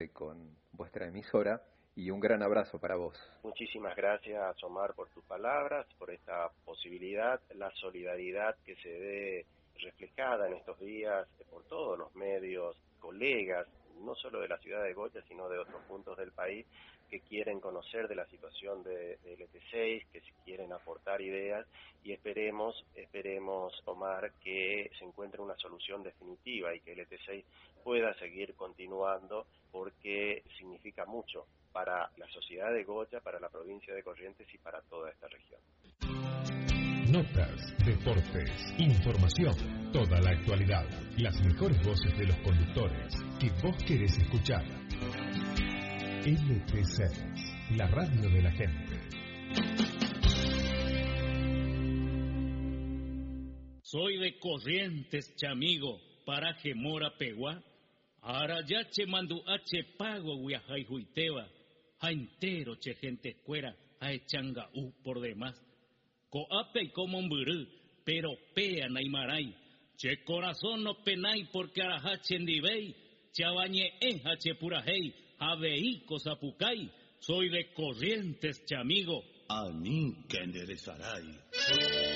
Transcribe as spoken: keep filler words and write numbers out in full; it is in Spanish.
con vuestra emisora y un gran abrazo para vos. Muchísimas gracias, Omar, por tus palabras, por esta posibilidad, la solidaridad que se ve reflejada en estos días por todos los medios, colegas, no solo de la ciudad de Goya, sino de otros puntos del país, que quieren conocer de la situación de, de L T seis, que quieren aportar ideas, y esperemos, esperemos, Omar, que se encuentre una solución definitiva y que L T seis pueda seguir continuando, porque significa mucho para la sociedad de Goya, para la provincia de Corrientes y para toda esta región. Notas, deportes, información, toda la actualidad, las mejores voces de los conductores que vos querés escuchar. L T seis, la radio de la gente. Soy de Corrientes, chamigo, paraje Mora Peguá. Ahora che mandu H pago huiajai huiteba. Ha entero che gente escuera, ha echanga u por demás. Coape y como un burú, pero pea naimaray. Che corazón no penay porque arajache endibey. Chabañe en hache purajei, aveí cosapucay. Soy de Corrientes, chamigo. A mí que enderezaray.